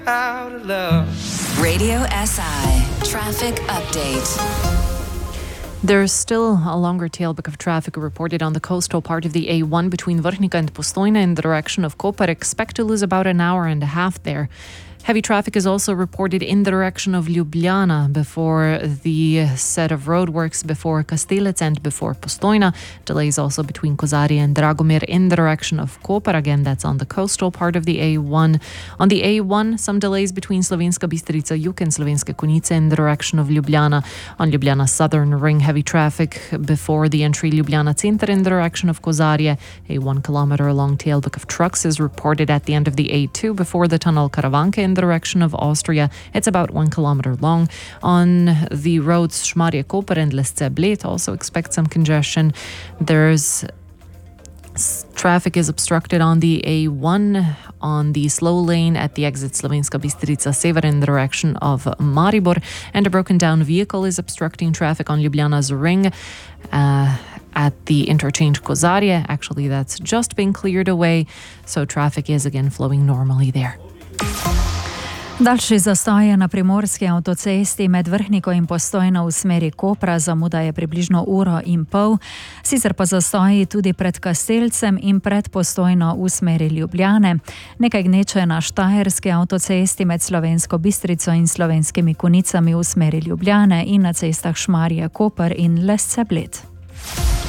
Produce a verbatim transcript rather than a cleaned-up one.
Radio S I Traffic Update. There's still a longer tailback of traffic reported on the coastal part of the A one between Vrhnika and Postojna in the direction of Koper. Expect to lose about an hour and a half there. Heavy traffic is also reported in the direction of Ljubljana before the set of roadworks before Kastelec and before Postojna. Delays also between Kozarje and Dragomir in the direction of Koper. Again, that's on the coastal part of the A one. On the A one, some delays between Slovenska Bistrica Jug and Slovenske Konjice in the direction of Ljubljana. On Ljubljana Southern Ring, heavy traffic before the entry Ljubljana Center in the direction of Kozarje. A one kilometer long tailback of trucks is reported at the end of the A two before the tunnel Karavanke in the direction of Austria. It's about one kilometer long. On the roads Šmarje Koper and Lesce Bled also expect some congestion. There's traffic is obstructed on the A one on the slow lane at the exit Slovenska Bistrica Sever in the direction of Maribor, and a broken down vehicle is obstructing traffic on Ljubljana's ring uh, at the interchange Kozarje. Actually, that's just been cleared away, so traffic is again flowing normally there. Daljši zastoj je na primorski avtocesti med Vrhniko in Postojno v smeri Kopra, zamuda je približno uro in pol, sicer pa zastoji tudi pred Kastelcem in pred Postojno v smeri Ljubljane. Nekaj gneče na štajerski avtocesti med Slovensko Bistrico in Slovenskimi Konjicami v smeri Ljubljane in na cestah Šmarje Koper in Lesce Bled.